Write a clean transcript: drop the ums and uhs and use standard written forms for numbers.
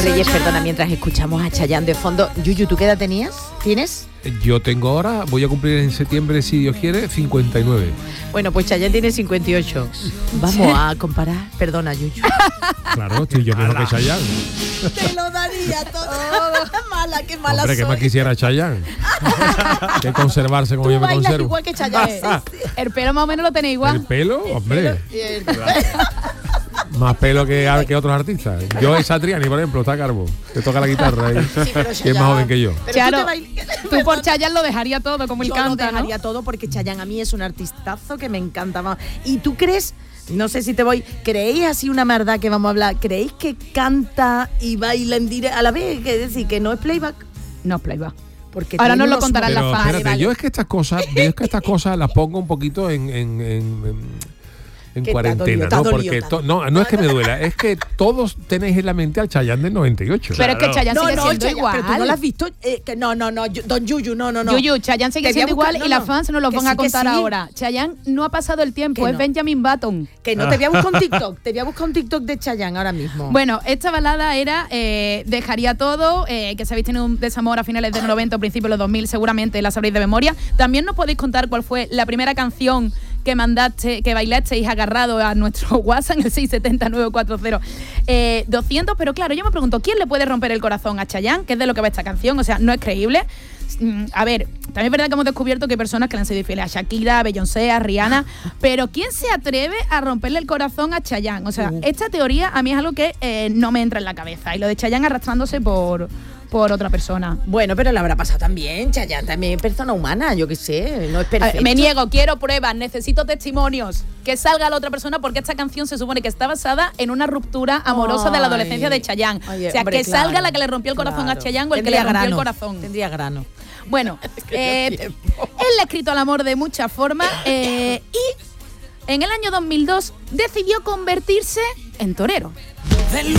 Reyes, perdona, mientras escuchamos a Chayanne de fondo. Yuyu, ¿tú qué edad tienes? Yo tengo ahora, voy a cumplir en septiembre, si Dios quiere, 59. Bueno, pues Chayanne tiene 58. Vamos a comparar. Perdona, Yuyu. Claro, estoy yo mejor que Chayanne. Te lo daría todo. Qué mala Hombre, soy. ¿qué más quisiera Chayanne? Que conservarse como yo me conservo. Igual que Chayanne. El pelo más o menos lo tenéis igual. ¿El pelo? Hombre. Más pelo que otros artistas. Yo es Satriani, por ejemplo, está calvo, que toca la guitarra y que es más joven que yo. Claro, tú por Chayanne lo dejaría todo, como él canta, lo dejaría todo porque Chayanne a mí es un artistazo que me encanta. ¿Y tú crees? No sé si ¿creéis así una verdad que vamos a hablar? ¿Creéis que canta y baila en directo a la vez? Es decir, que no es playback. No es playback. Porque ahora nos lo contarán las fans. Espérate, vale. yo es que estas cosas las pongo un poquito en cuarentena, ¿no? Porque no es que me duela, es que todos tenéis en la mente al Chayanne del 98. Pero es que Chayanne sigue siendo Chayanne, igual. Pero tú no lo has visto. Don Yuyu, no. Yuyu, Chayanne sigue siendo igual y las fans nos lo van a contar ahora. Chayanne no ha pasado el tiempo, es Benjamin Button. Que no, te voy a buscar un TikTok. Te voy a buscar un TikTok de Chayanne ahora mismo. Bueno, esta balada era Dejaría todo, que sabéis tiene un desamor a finales de los 90 o principios de los 2000, seguramente la sabréis de memoria. También nos podéis contar cuál fue la primera canción que bailasteis agarrado a nuestro WhatsApp en el 670-940-200, pero claro, yo me pregunto, ¿quién le puede romper el corazón a Chayanne? Que es de lo que va esta canción, o sea, no es creíble. A ver, también es verdad que hemos descubierto que hay personas que le han sido infieles a Shakira, a Beyoncé, a Rihanna, pero ¿quién se atreve a romperle el corazón a Chayanne? O sea, esta teoría a mí es algo que no me entra en la cabeza, y lo de Chayanne arrastrándose por otra persona. Bueno, pero le habrá pasado también, Chayanne también es persona humana, yo qué sé, no es perfecto. Me niego, quiero pruebas, necesito testimonios, que salga la otra persona, porque esta canción se supone que está basada en una ruptura amorosa de la adolescencia de Chayanne. O sea, hombre, que salga la que le rompió el corazón a Chayanne o el que le rompió el corazón. Tendría grano. Bueno, él le ha escrito al amor de muchas formas y en el año 2002 decidió convertirse en torero.